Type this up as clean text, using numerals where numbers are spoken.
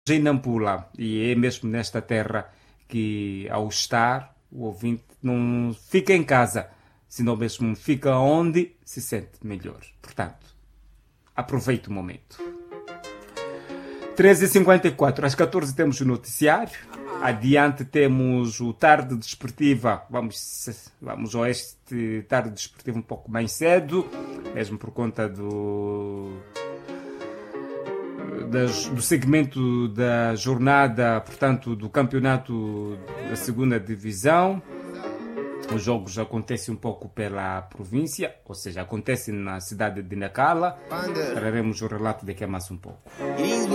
em Nampula, e é mesmo nesta terra que, ao estar, o ouvinte não fica em casa, senão mesmo fica onde se sente melhor. Portanto, aproveite o momento. 13h54, às 14 temos o noticiário. Adiante temos o Tarde Desportiva. Vamos a este Tarde Desportiva um pouco mais cedo, mesmo por conta do segmento da jornada, portanto, do campeonato da segunda divisão. Os jogos acontecem um pouco pela província, ou seja, acontecem na cidade de Nacala. Traremos o relato daqui a mais um pouco.